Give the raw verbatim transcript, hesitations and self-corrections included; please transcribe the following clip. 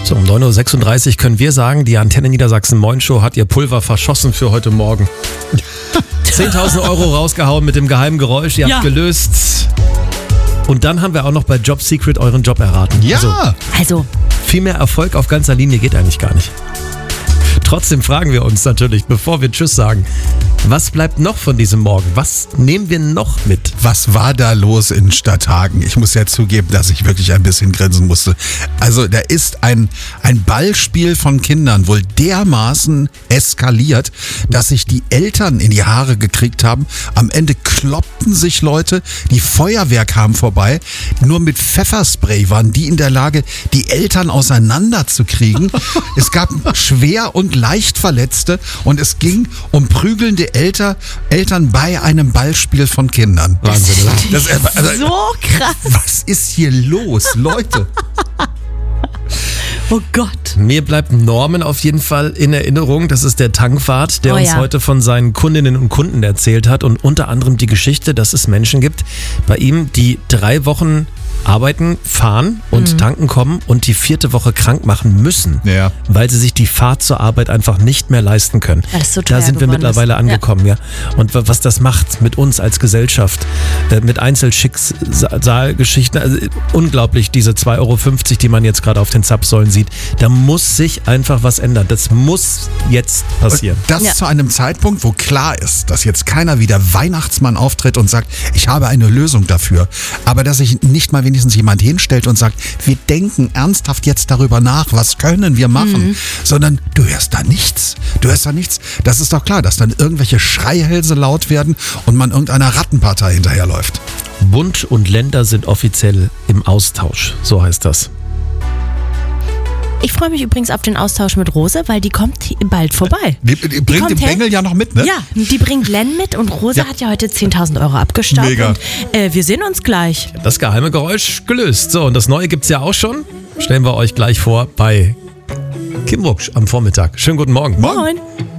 So, um neun Uhr sechsunddreißig können wir sagen, die Antenne Niedersachsen Moin Show hat ihr Pulver verschossen für heute Morgen. zehntausend Euro rausgehauen mit dem geheimen Geräusch, ihr Ja. habt gelöst. Und dann haben wir auch noch bei Job Secret euren Job erraten. Ja. Also, Also, viel mehr Erfolg auf ganzer Linie geht eigentlich gar nicht. Trotzdem fragen wir uns natürlich, bevor wir Tschüss sagen, was bleibt noch von diesem Morgen? Was nehmen wir noch mit? Was war da los in Stadthagen? Ich muss ja zugeben, dass ich wirklich ein bisschen grinsen musste. Also da ist ein, ein Ballspiel von Kindern wohl dermaßen eskaliert, dass sich die Eltern in die Haare gekriegt haben. Am Ende kloppten sich Leute, die Feuerwehr kam vorbei. Nur mit Pfefferspray waren die in der Lage, die Eltern auseinanderzukriegen. Es gab schwer und leicht Verletzte und es ging um prügelnde Elter, Eltern bei einem Ballspiel von Kindern. Wahnsinn, oder? Das, also, so krass. was ist hier los, Leute? Oh Gott. Mir bleibt Norman auf jeden Fall in Erinnerung. Das ist der Tankwart, der Oh uns ja. heute von seinen Kundinnen und Kunden erzählt hat. Und unter anderem die Geschichte, dass es Menschen gibt bei ihm, die drei Wochen arbeiten, fahren und Mhm. tanken kommen und die vierte Woche krank machen müssen, Ja. weil sie sich die Fahrt zur Arbeit einfach nicht mehr leisten können. Weil es so Da teuer sind wir geworden mittlerweile ist. angekommen, ja. Und wa- was das macht mit uns als Gesellschaft, äh, mit Einzelschicksalgeschichten, also äh, unglaublich, diese zwei Euro fünfzig, die man jetzt gerade auf den Zapfsäulen sieht. Da muss sich einfach was ändern. Das muss jetzt passieren. Das Ja. zu einem Zeitpunkt, wo klar ist, dass jetzt keiner wie der Weihnachtsmann auftritt und sagt, ich habe eine Lösung dafür. Aber dass sich nicht mal wenigstens jemand hinstellt und sagt, wir denken ernsthaft jetzt darüber nach, was können wir machen, sondern du hörst da nichts. Du hörst da nichts. Das ist doch klar, dass dann irgendwelche Schreihälse laut werden und man irgendeiner Rattenpartei hinterherläuft. Bund und Länder sind offiziell im Austausch, so heißt das. Ich freue mich übrigens auf den Austausch mit Rose, weil die kommt bald vorbei. Die, die bringt kommt den her. Bengel ja noch mit, ne? Ja, die bringt Len mit und Rose Ja. hat ja heute zehntausend Euro abgestaubt. Mega. Und äh, wir sehen uns gleich. Das geheime Geräusch gelöst. So, und das neue gibt's ja auch schon. Stellen wir euch gleich vor bei Kim Rucksch am Vormittag. Schönen guten Morgen. Morgen. Moin.